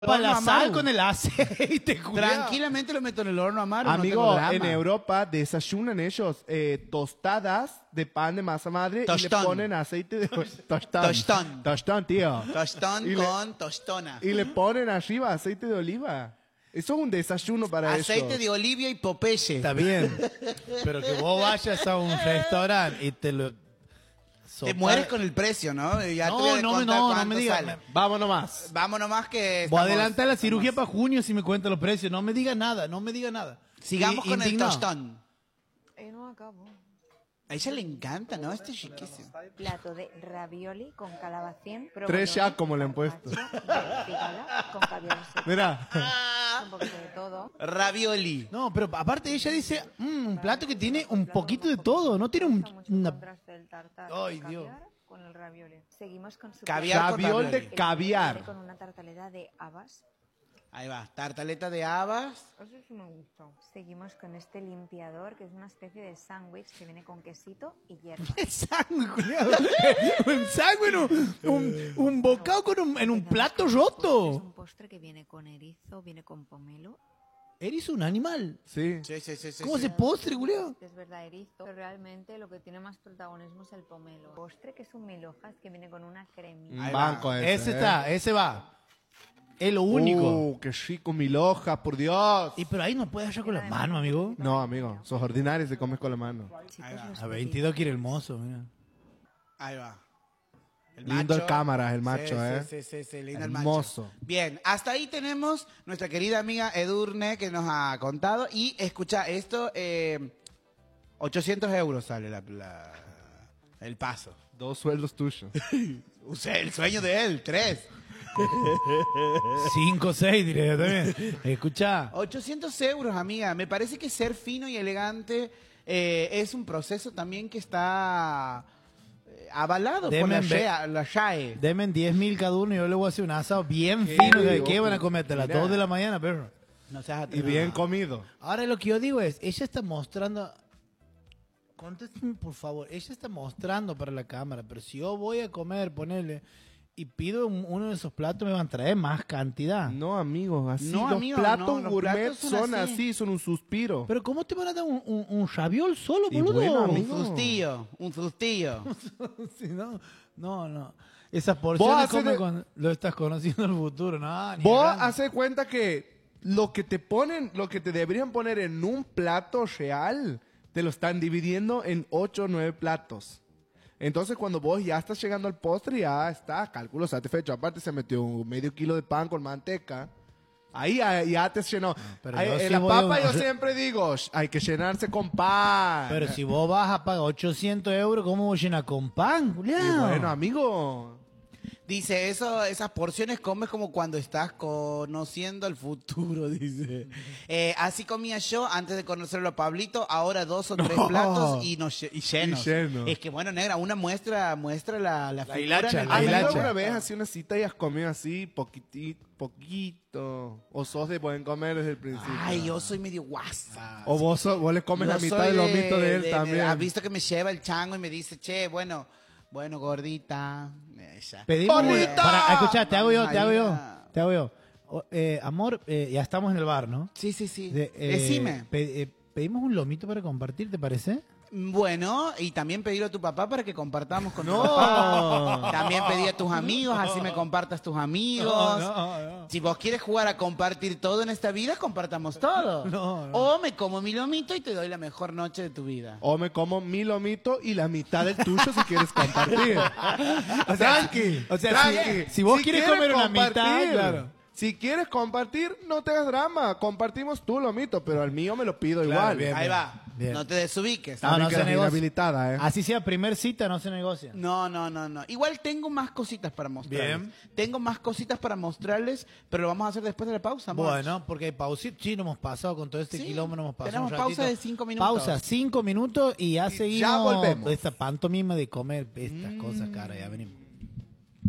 Para la horno a sal mano. con el aceite, culiao. Tranquilamente lo meto en el horno a mano. no Amigo, tengo drama. en Europa desayunan ellos tostadas de pan de masa madre y Tostón. le ponen aceite de tostón. Tostón. Tostón, tío. Tostón Y le- con tostona. Y le ponen arriba aceite de oliva. Eso es un desayuno para Aceite ellos. de Olivia y Popeye. Está bien. Pero que vos vayas a un restaurante y te lo... Te mueres con el precio, ¿no? Ya te voy a No, contar no cuánto me digas. sale. Vámonos más. Vámonos más que... Voy a estamos- adelantar la cirugía estamos- para junio si me cuenta los precios. No me diga nada, no me diga nada. Sigamos con el Indignado. tostón. No acabo. A ella le encanta, ¿no? Este es chiquísimo. Plato de ravioli con calabacín. Tres ya como le han puesto. Con caviar seco. Mira. Un poquito de todo. Ravioli. No, pero aparte ella dice, un plato que tiene un poquito de todo, no tiene Me gusta mucho el una... contraste del tartar Ay, con Dios. caviar con el ravioli. Seguimos con su Caviar con Raviol de ravioli. El caviar. viene con una tartaleta de habas. Ahí va. Tartaleta de habas. Eso sí me gustó. Seguimos con este limpiador, que es una especie de sándwich que viene con quesito y hierba. Sangre, culiao. Un sangre, un bocado en un plato Es roto. un postre que viene con erizo, viene con pomelo. Eres un animal. Sí. Sí, sí, sí, sí. ¿Cómo sí. se postre, culiao? Es verdad, erizo, pero realmente lo que tiene más protagonismo es el pomelo. Postre que es un mil hojas que viene con una cremita. Ahí Banco va. ese, Ese va. Es lo único. Qué rico, mil hojas, por Dios. Pero ahí no puedes hacer con las manos, amigo. No, amigo, sos ordinarios y comes con la mano. Chicos, va. los A 22 quiere el mozo, mira. Ahí va. El Lindo macho. el cámara, el macho, Sí, sí, sí, lindo el Hermoso. macho. Bien, hasta ahí tenemos nuestra querida amiga Edurne que nos ha contado. Y escucha, esto, 800 euros sale el paso. 2 sueldos tuyos. Usé el sueño de él, 3. 5, 6, diré yo también. Escucha. 800 euros, amiga. Me parece que ser fino y elegante es un proceso también que está avalado por Deme la SHAE. Demen 10.000 cada uno y yo le voy a hacer un asado bien Qué fino. ¿De rico. qué van a comer? Hasta las Mira. 2 de la mañana, perro. No seas Y atrevido. bien comido. Ahora lo que yo digo es, ella está mostrando... Contéstame, por favor. Ella está mostrando para la cámara, pero si yo voy a comer, ponerle... Y pido uno de esos platos, me van a traer más cantidad. No, amigos, así. No, los amigo, platos no, los gourmet platos son así. son un suspiro. Pero ¿cómo te van a dar un raviol solo, Y boludo? bueno, Un amigo. sustillo, un sustillo. Sí, no. Esas porciones haces come de- con... Lo estás conociendo en el futuro, no. Ni Vos hablando. haces cuenta que lo que te ponen, lo que te deberían poner en un plato real, te lo están dividiendo en 8 o 9 platos. Entonces, cuando vos ya estás llegando al postre, ya está, cálculo satisfecho. Aparte, se metió un medio kilo de pan con manteca. Ahí ya te llenó. pero Ahí, yo en sí la voy a papa un- yo siempre digo, hay que llenarse con pan. Pero si vos vas a pagar 800 euros, ¿cómo vos llenas con pan, Y Julián? bueno, amigo. Dice, esas porciones comes como cuando estás conociendo el futuro, dice. Así comía yo antes de conocerlo a Pablito, ahora 2 o 3 No. platos y llenos. Y llenos. Es que bueno, negra, una muestra la figura hilacha, en el la ¿Has ido hilacha. alguna vez así una cita y has comido así poquito? ¿O sos de buen comer desde el principio? Ay, yo soy medio guasa. O vos le comes Yo la mitad soy del lomito de él también. Has visto que me lleva el chango y me dice, che, bueno, gordita. Ella. Pedimos ¡Gordita! escuchá, te hago yo. María. Amor, ya estamos en el bar, ¿no? Sí, sí, sí. Decime. Decime. Pedimos un lomito para compartir, ¿te parece? Bueno, y también pedirlo a tu papá para que compartamos con tu No. papá. También pedí a tus amigos, así me compartas tus amigos. No. Si vos quieres jugar a compartir todo en esta vida, compartamos todo. No. O me como mi lomito y te doy la mejor noche de tu vida. O me como mi lomito y la mitad del tuyo si quieres compartir. Tranqui. o sea, tranqui. si vos quieres comer una mitad, claro. Si quieres compartir, no te hagas drama. Compartimos tu lomito, pero al mío me lo pido igual. bien. Ahí va. Bien. No te desubiques. También No que se eres negocia. inhabilitada, ¿eh? Así sea, primer cita, no se negocia. No. Igual tengo más cositas para mostrarles. Bien. Tengo más cositas para mostrarles, pero lo vamos a hacer después de la pausa, amor. Bueno, porque hay pausita. Sí, nos hemos pasado con todo este Sí, quilombo, nos hemos pasado tenemos un pausa ratito. de 5 minutos. Pausa, 5 minutos y ya seguimos. volvemos. Esta pantomima de comer estas cosas, cara, ya venimos.